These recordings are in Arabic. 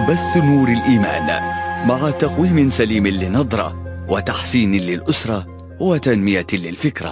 بث نور الإيمان مع تقويم سليم للنظرة وتحسين للأسرة وتنمية للفكرة.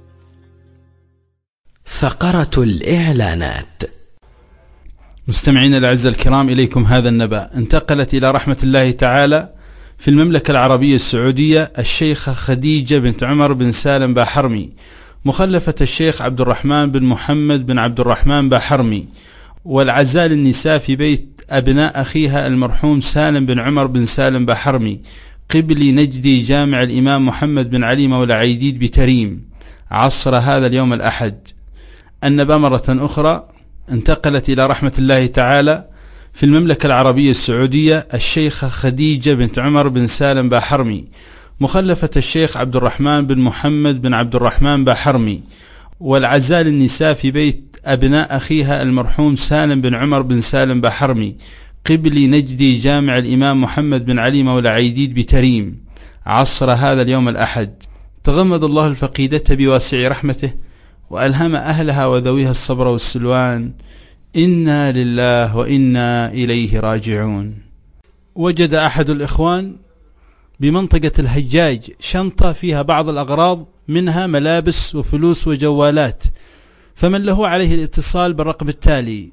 فقرة الإعلانات. مستمعين الأعزاء الكرام، إليكم هذا النبأ. انتقلت إلى رحمة الله تعالى في المملكة العربية السعودية الشيخة خديجة بنت عمر بن سالم باحرمي، مخلفة الشيخ عبد الرحمن بن محمد بن عبد الرحمن باحرمي، والعزاء للنساء في بيت أبناء أخيها المرحوم سالم بن عمر بن سالم باحرمي، قبلي نجدي جامع الإمام محمد بن علي مولى عيديد بتريم، عصر هذا اليوم الأحد. النبأ مرة أخرى. انتقلت إلى رحمة الله تعالى في المملكة العربية السعودية الشيخة خديجة بنت عمر بن سالم باحرمي، مخلفة الشيخ عبد الرحمن بن محمد بن عبد الرحمن باحرمي، والعزاء للنساء في بيت أبناء أخيها المرحوم سالم بن عمر بن سالم باحرمي، قبلي نجدي جامع الإمام محمد بن علي مولى عيديد بتريم، عصر هذا اليوم الأحد. تغمد الله الفقيدة بواسع رحمته وألهم أهلها وذويها الصبر والسلوان. إنا لله وإنا إليه راجعون. وجد أحد الإخوان بمنطقة الهجاج شنطة فيها بعض الأغراض، منها ملابس وفلوس وجوالات، فمن له عليه الاتصال بالرقم التالي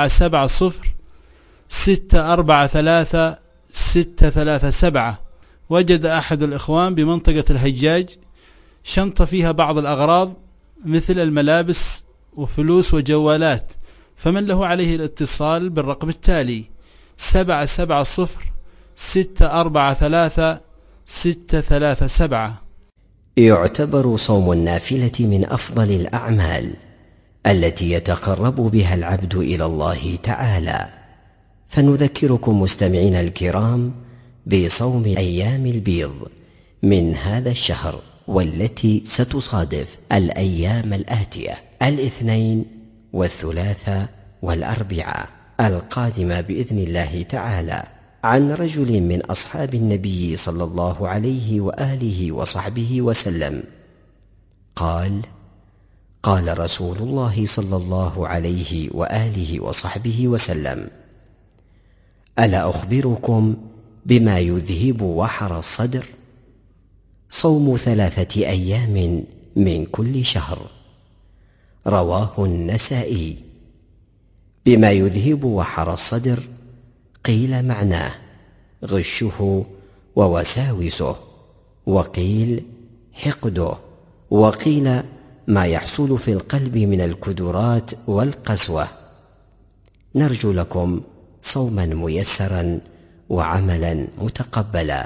770-643-637. وجد أحد الإخوان بمنطقة الهجاج شنطة فيها بعض الأغراض مثل الملابس وفلوس وجوالات، فمن له عليه الاتصال بالرقم التالي 770-643-637. يعتبر صوم النافلة من أفضل الأعمال التي يتقرب بها العبد إلى الله تعالى، فنذكركم مستمعين الكرام بصوم أيام البيض من هذا الشهر، والتي ستصادف الأيام الآتية: الاثنين والثلاثاء والأربعاء القادمة بإذن الله تعالى، عن رجل من أصحاب النبي صلى الله عليه وآله وصحبه وسلم قال: قال رسول الله صلى الله عليه وآله وصحبه وسلم: ألا أخبركم بما يذهب وحر الصدر؟ صوم 3 أيام من كل شهر. رواه النسائي. بما يذهب وحر الصدر قيل معناه غشه ووساوسه، وقيل حقده، وقيل ما يحصل في القلب من الكدرات والقسوة. نرجو لكم صوما ميسرا وعملا متقبلا.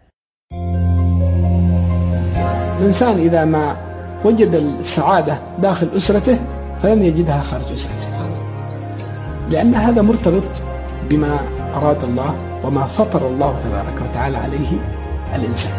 الإنسان إذا ما وجد السعادة داخل أسرته فلن يجدها خارج أسرته، لأن هذا مرتبط بما أراد الله وما فطر الله تبارك وتعالى عليه الإنسان.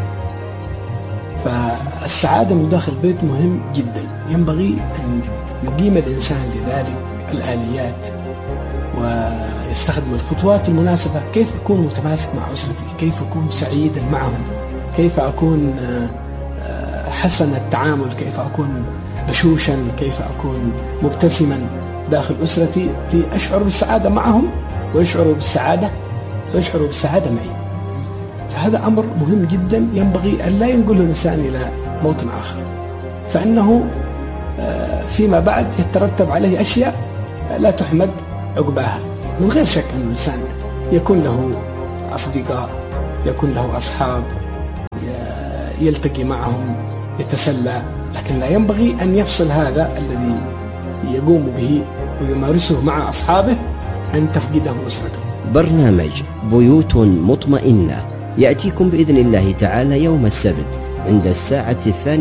فالسعادة من داخل البيت مهم جدا، ينبغي أن يقيم الإنسان لذلك الآليات ويستخدم الخطوات المناسبة. كيف أكون متماسك مع أسرتي؟ كيف أكون سعيدا معهم؟ كيف أكون حسن التعامل؟ كيف أكون بشوشا؟ كيف أكون مبتسما داخل أسرتي أشعر بالسعادة معهم ويشعروا بالسعادة معي. فهذا أمر مهم جدا، ينبغي أن لا ينقل الإنسان إلى موت آخر، فإنه فيما بعد يترتب عليه أشياء لا تحمد عقباها. من غير شك أن الإنسان يكون له أصدقاء، يكون له أصحاب يلتقي معهم يتسلى، لكن لا ينبغي أن يفصل هذا الذي يقوم به ويمارسه مع أصحابه أن تفقده أسرته. برنامج بيوت مطمئنة يأتيكم بإذن الله تعالى يوم السبت عند الساعة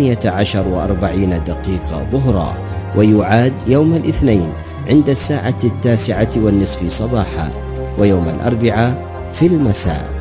12:40 ظهرا، ويعاد يوم الاثنين عند الساعة 9:30 صباحا، ويوم الأربعاء في المساء.